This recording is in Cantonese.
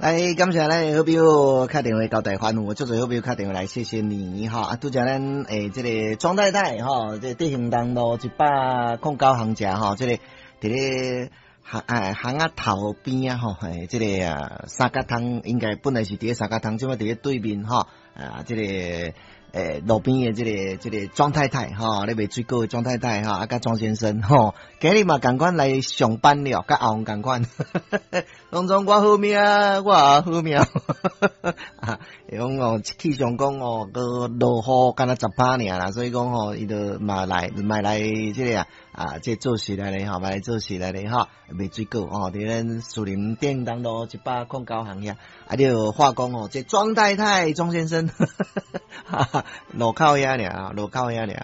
感谢咱好朋友打电话交代欢呼，足侪好朋友打电话来谢谢你哈。啊，拄则咱这个庄太太哈，这地形东路109行家哈，这个伫咧巷仔头边啊吼，这个三角汤应该本来是伫咧三角汤，即摆伫咧对面哈，这个路边的这个庄太太哈，咧卖水果的庄太太哈，甲庄先生哈，今日嘛共款来上班了，甲阿红共款，拢我好命，我也好命，讲气象讲个落雨敢若10%尔啦，所以讲伊就嘛来这个这做事来咧吼，来做事来咧吼，卖水果伫咱树林电东路109行遐，你就话讲这庄太太庄先生。路口遐尔，路口遐尔。